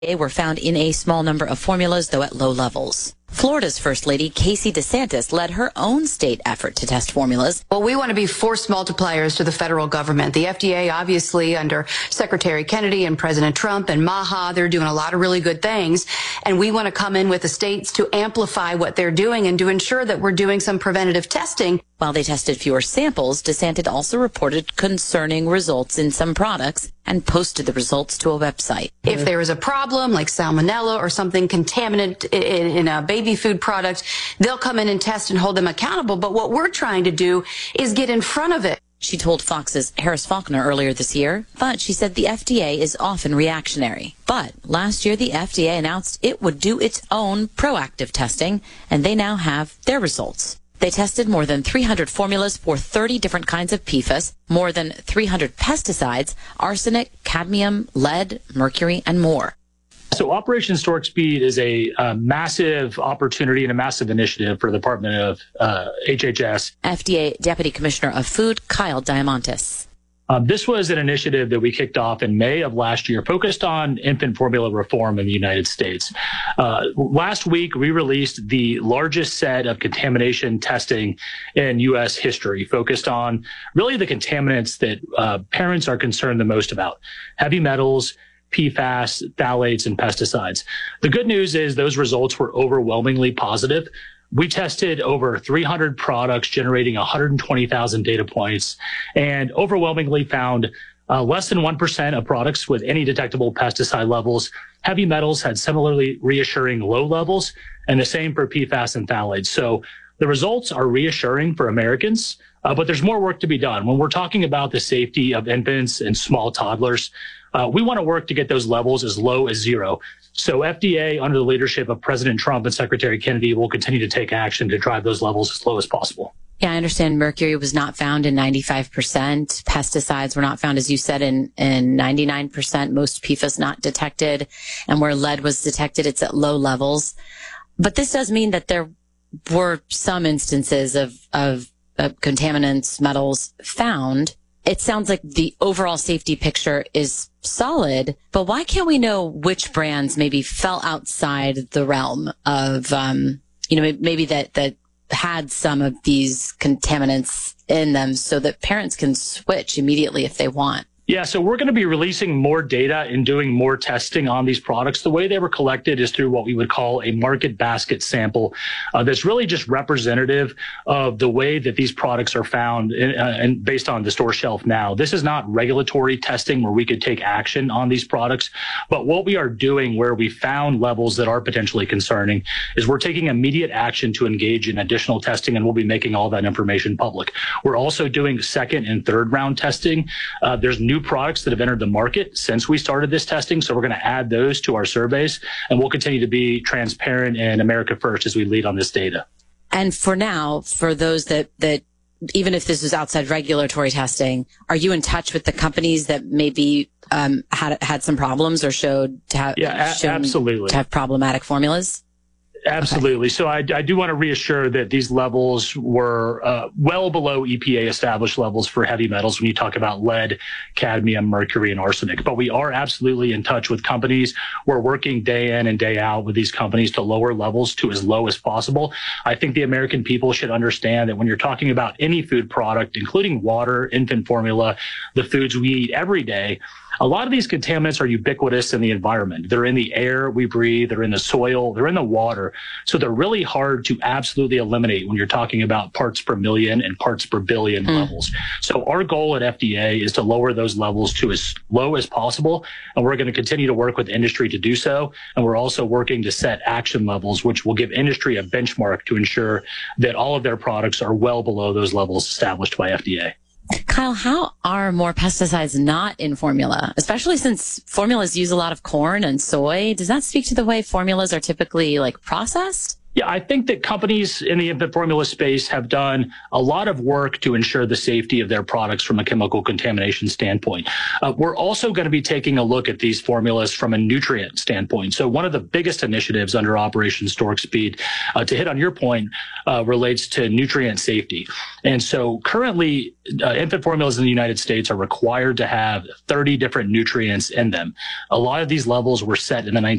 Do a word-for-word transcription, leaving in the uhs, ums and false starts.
They were found in a small number of formulas, though at low levels. Florida's First Lady, Casey DeSantis, led her own state effort to test formulas. Well, we want to be force multipliers to the federal government. The F D A, obviously, under Secretary Kennedy and President Trump and Maha, they're doing a lot of really good things. And we want to come in with the states to amplify what they're doing and to ensure that we're doing some preventative testing. While they tested fewer samples, DeSantis also reported concerning results in some products and posted the results to a website. If there is a problem like salmonella or something contaminant in, in a baby food product, they'll come in and test and hold them accountable. But what we're trying to do is get in front of it. She told Fox's Harris Faulkner earlier this year, but she said the F D A is often reactionary. But last year, the F D A announced it would do its own proactive testing, and they now have their results. They tested more than three hundred formulas for thirty different kinds of P F A S, more than three hundred pesticides, arsenic, cadmium, lead, mercury, and more. So Operation Stork Speed is a, a massive opportunity and a massive initiative for the Department of uh, H H S. F D A Deputy Commissioner of Food, Kyle Diamantis. Uh, this was an initiative that we kicked off in May of last year, focused on infant formula reform in the United States. Uh, last week, we released the largest set of contamination testing in U S history, focused on really the contaminants that uh, parents are concerned the most about: heavy metals, P FAS, phthalates, and pesticides. The good news is those results were overwhelmingly positive. We tested over three hundred products, generating one hundred twenty thousand data points, and overwhelmingly found uh, less than one percent of products with any detectable pesticide levels. Heavy metals had similarly reassuring low levels, and the same for P FAS and phthalates. So the results are reassuring for Americans, uh, but there's more work to be done. When we're talking about the safety of infants and small toddlers, uh, we want to work to get those levels as low as zero. So F D A, under the leadership of President Trump and Secretary Kennedy, will continue to take action to drive those levels as low as possible. Yeah, I understand mercury was not found in ninety-five percent. Pesticides were not found, as you said, in, in ninety-nine percent. Most P FAS not detected. And where lead was detected, it's at low levels. But this does mean that there were some instances of, of, of contaminants, metals found. It sounds like the overall safety picture is solid, but why can't we know which brands maybe fell outside the realm of, um, you know, maybe that, that had some of these contaminants in them so that parents can switch immediately if they want? Yeah, so we're going to be releasing more data and doing more testing on these products. The way they were collected is through what we would call a market basket sample uh, that's really just representative of the way that these products are found in, uh, and based on the store shelf now. This is not regulatory testing where we could take action on these products, but what we are doing where we found levels that are potentially concerning is we're taking immediate action to engage in additional testing, and we'll be making all that information public. We're also doing second and third round testing. Uh, there's new products that have entered the market since we started this testing. So we're going to add those to our surveys, and we'll continue to be transparent and America first as we lead on this data. And for now, for those that, that even if this was outside regulatory testing, are you in touch with the companies that maybe um, had had some problems or showed to have, yeah, a- absolutely. to have problematic formulas? Absolutely. Okay. So I, I do want to reassure that these levels were uh, well below E P A established levels for heavy metals when you talk about lead, cadmium, mercury, and arsenic. But we are absolutely in touch with companies. We're working day in and day out with these companies to lower levels to as low as possible. I think the American people should understand that when you're talking about any food product, including water, infant formula, the foods we eat every day, a lot of these contaminants are ubiquitous in the environment. They're in the air we breathe, they're in the soil, they're in the water. So they're really hard to absolutely eliminate when you're talking about parts per million and parts per billion mm. levels. So our goal at F D A is to lower those levels to as low as possible. And we're going to continue to work with industry to do so. And we're also working to set action levels, which will give industry a benchmark to ensure that all of their products are well below those levels established by F D A. Kyle, how are more pesticides not in formula, especially since formulas use a lot of corn and soy? Does that speak to the way formulas are typically like processed? Yeah, I think that companies in the infant formula space have done a lot of work to ensure the safety of their products from a chemical contamination standpoint. Uh, we're also going to be taking a look at these formulas from a nutrient standpoint. So one of the biggest initiatives under Operation Stork Speed, uh, to hit on your point, uh, relates to nutrient safety. And so currently, uh, infant formulas in the United States are required to have thirty different nutrients in them. A lot of these levels were set in the